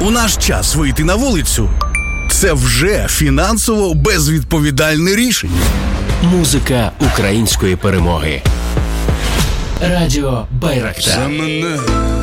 У наш час вийти на вулицю – це вже фінансово безвідповідальне рішення. Музика української перемоги. Радіо Байрактар.